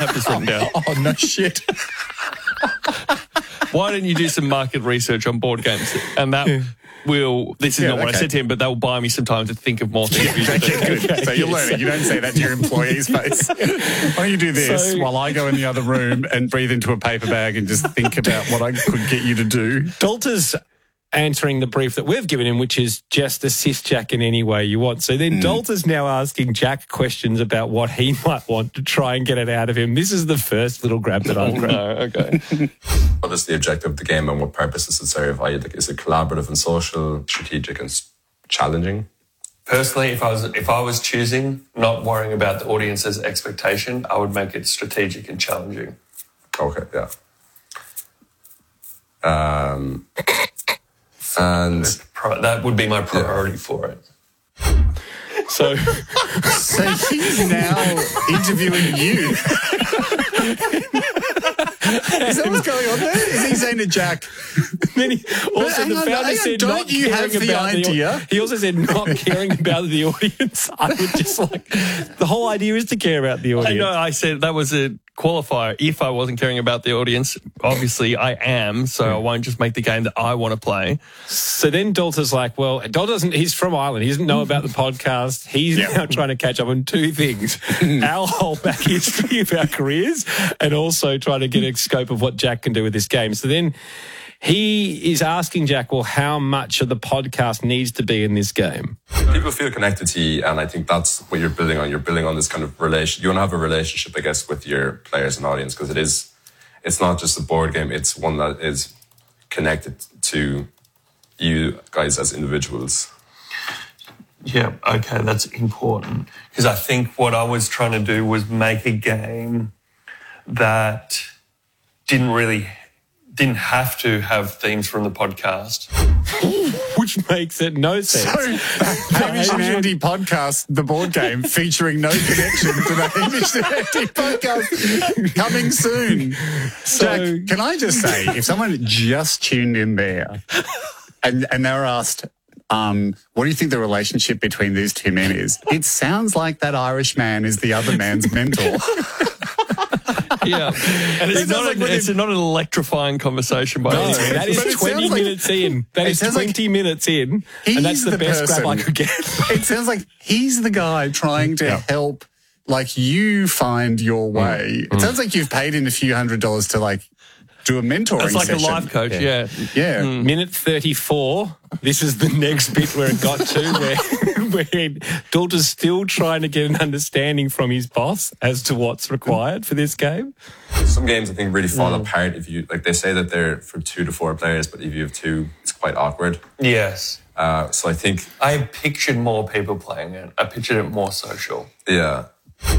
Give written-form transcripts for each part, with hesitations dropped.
have this written down. Oh, no shit. Why don't you do some market research on board games? And that will, this is not what I said to him, but that will buy me some time to think of more things. Good. So you're learning. You don't say that to your employee's face. Why don't you do this while I go in the other room and breathe into a paper bag and just think about what I could get you to do? Dalter's answering the brief that we've given him, which is just assist Jack in any way you want. So then Dalter's now asking Jack questions about what he might want to try and get it out of him. This is the first little grab that I've grabbed. No, okay. What is the objective of the game and what purpose does it serve? Is it collaborative and social, strategic and challenging? Personally, if I was choosing, not worrying about the audience's expectation, I would make it strategic and challenging. Okay, yeah. And that would be my priority for it. So he's now interviewing you. Is that what's going on there? Is he saying to Jack? Then he also, the founder said, don't you have the idea? He also said, not caring about the audience. I would just the whole idea is to care about the audience. I said that was a qualifier. If I wasn't caring about the audience, obviously I am, so I won't just make the game that I want to play. So then Dalter's like, well, Dalter he's from Ireland. He doesn't know about the podcast. He's now trying to catch up on two things. Our whole back history of our careers and also trying to get a scope of what Jack can do with this game. So then he is asking Jack, well, how much of the podcast needs to be in this game? People feel connected to you, and I think that's what you're building on. You're building on this kind of relation. You want to have a relationship, I guess, with your players and audience, because it's not just a board game. It's one that is connected to you guys as individuals. Yeah, okay, that's important. Because I think what I was trying to do was make a game that didn't have to have themes from the podcast. Which makes it no sense. So, Hamish and Andy podcast, the board game, featuring no connection to the Hamish and Andy podcast, coming soon. Jack, can I just say, if someone just tuned in there and they were asked, what do you think the relationship between these two men is? It sounds like that Irish man is the other man's mentor. Yeah, and it's not an electrifying conversation by any means. That is 20 minutes in. That is 20 minutes in, and that's the best grab I could get. It sounds like he's the guy trying to help, you find your way. It sounds like you've paid in a few $100s to, do a mentoring session. It's like a life coach, yeah. Minute 34. This is the next bit where it got to, where Dalter's still trying to get an understanding from his boss as to what's required for this game. Some games, I think, really fall apart if you, they say that they're for 2 to 4 players, but if you have 2, it's quite awkward. Yes. So I think... I pictured more people playing it. I pictured it more social. Yeah.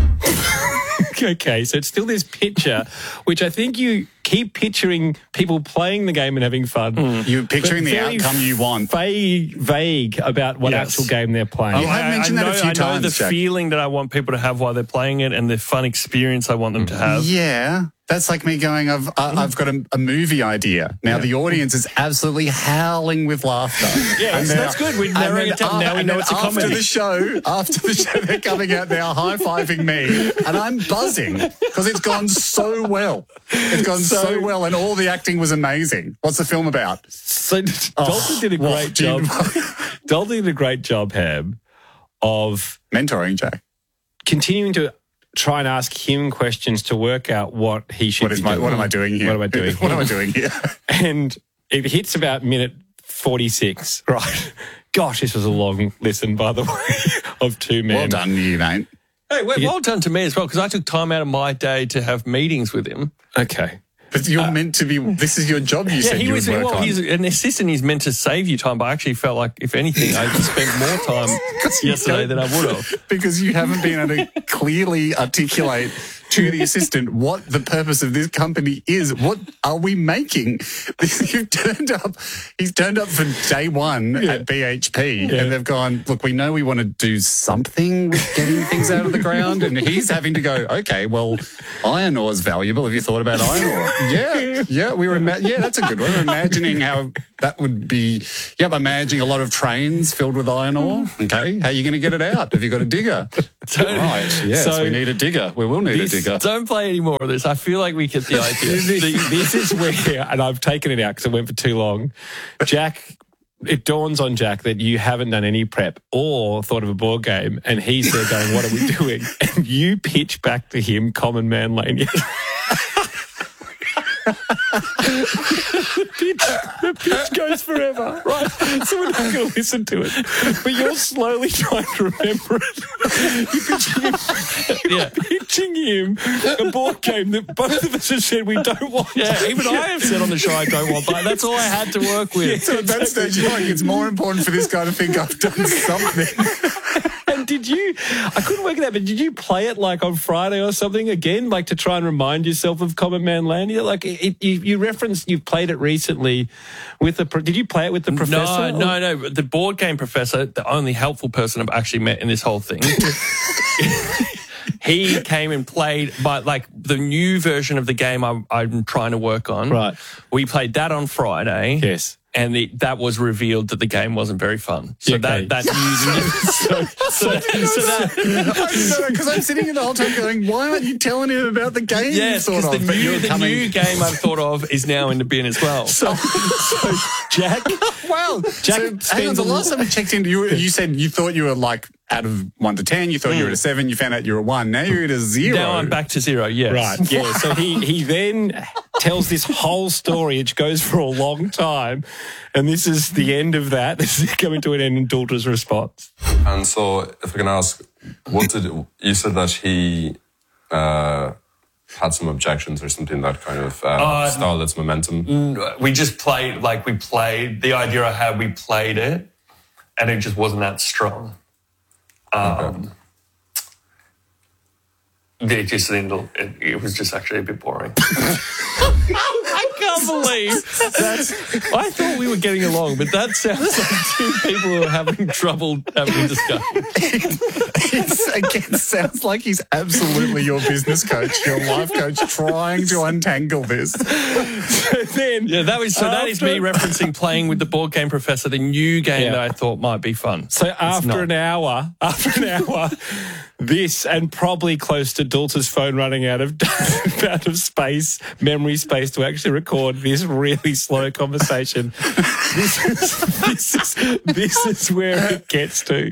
Okay, so it's still this picture, which I think you keep picturing people playing the game and having fun. You're picturing the outcome you want. Vague about what actual game they're playing. You have mentioned that a few times, I know the Jack. feeling that I want people to have while they're playing it and the fun experience I want them to have. Yeah. That's like me going, I've got a movie idea. Now the audience is absolutely howling with laughter. Yeah, that's good. We're narrowing it down. Now we know it's a comedy. After the show, they're coming out now high-fiving me, and I'm buzzing because it's gone so well. It's gone so well, and all the acting was amazing. What's the film about? So Dalton did a great job. Dalton did a great job, Ham, of mentoring Jack. Continuing to try and ask him questions to work out what he should be doing. What am I doing here? What am I doing What am I doing here? And it hits about minute 46. Right. Gosh, this was a long listen, by the way, of two men. Well done, you, mate. Hey, well done to me as well, because I took time out of my day to have meetings with him. Okay. But you're meant to be, this is your job, you said you would work on. He's an assistant, he's meant to save you time, but I actually felt like, if anything, I spent more time yesterday than I would have. Because you haven't been able to clearly articulate to the assistant what the purpose of this company is. What are we making? He's turned up for day one at BHP and they've gone, look, we know we want to do something with getting things out of the ground, and he's having to go, okay, well, iron ore is valuable. Have you thought about iron ore? Yeah, we were, that's a good one. We're imagining how that would be. I'm imagining a lot of trains filled with iron ore. Okay, how are you going to get it out? Have you got a digger? Right, yes, So- we need a digger. We will need a digger. Don't play any more of this. I feel like we get the idea. This is where, and I've taken it out because it went for too long. Jack, it dawns on Jack that you haven't done any prep or thought of a board game, and he's there going, "What are we doing?" And you pitch back to him, Common Man Lane. The pitch goes forever, right? So we're not going to listen to it. But you're slowly trying to remember it. You're pitching him a board game that both of us have said we don't want. Yeah, even I have said on the show I don't want that. That's all I had to work with. So at that stage, you're like, it's more important for this guy to think I've done something. And did you, I couldn't work it out, but did you play it like on Friday or something again, like to try and remind yourself of Common Man Land? Like you referenced you've played it recently with did you play it with the professor? No. The board game professor, the only helpful person I've actually met in this whole thing. He came and played like the new version of the game I'm trying to work on. Right. We played that on Friday. Yes. And that was revealed that the game wasn't very fun. So Okay. that Because I'm sitting here the whole time going, why aren't you telling him about the game? yes, because the new game I've thought of is now in the bin as well. So Jack, Wow. Jack So, hang on, the last time we checked in, you said you thought you were like out of 1 to 10, you thought you were at a 7, you found out you were a 1. Now you're at a 0. Now I'm back to 0. Yes. right? Yeah. So he then tells this whole story, which goes for a long time, and this is the end of that. This is coming to an end in Duldra's response. And so, if I can ask, you said that he had some objections or something that kind of stalled its momentum? We just played, the idea I had, we played it, and it just wasn't that strong. It just ended, it was just actually a bit boring. I can't believe that. I thought we were getting along, but that sounds like two people who are having trouble having a discussion. It again sounds like he's absolutely your business coach, your life coach, trying to untangle this. Then That is me referencing playing with the board game professor, the new game that I thought might be fun. So after an hour, this and probably close to Dulce's phone running out of memory space to actually record this really slow conversation. This is where it gets to.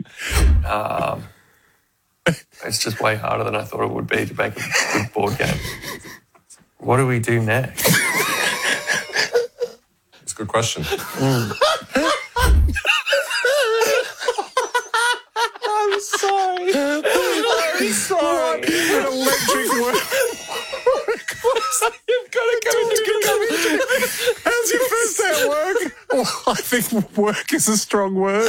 It's just way harder than I thought it would be to make a good board game. What do we do next? It's a good question. I'm sorry. I'm sorry. An electric work. You've got to come into it. How's your first day at work? Well, I think work is a strong word.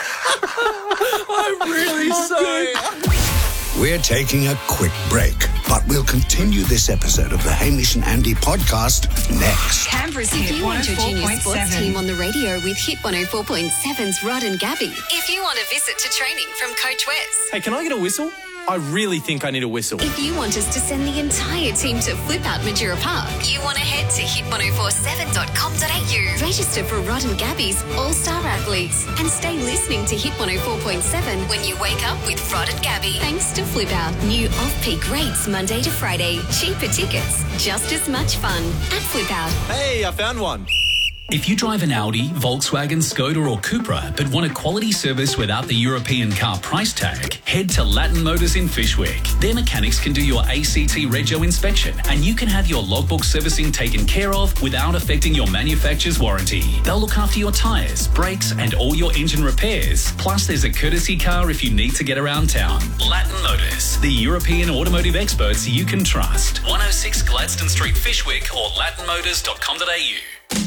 I'm really sorry. We're taking a quick break, but we'll continue this episode of the Hamish and Andy podcast next. Canberra's Hit 104.7 team on the radio with Hit 104.7's Rod and Gabby. If you want a visit to training from Coach Wes. Hey, can I get a whistle? I really think I need a whistle. If you want us to send the entire team to Flip Out Majura Park, you want to head to hit1047.com.au. Register for Rod and Gabby's All-Star Athletes and stay listening to Hit 104.7 when you wake up with Rod and Gabby. Thanks to Flip Out, new off-peak rates Monday to Friday. Cheaper tickets, just as much fun at Flip Out. Hey, I found one. If you drive an Audi, Volkswagen, Skoda or Cupra but want a quality service without the European car price tag, head to Latin Motors in Fyshwick. Their mechanics can do your ACT Rego inspection and you can have your logbook servicing taken care of without affecting your manufacturer's warranty. They'll look after your tyres, brakes and all your engine repairs. Plus there's a courtesy car if you need to get around town. Latin Motors, the European automotive experts you can trust. 106 Gladstone Street, Fyshwick or latinmotors.com.au.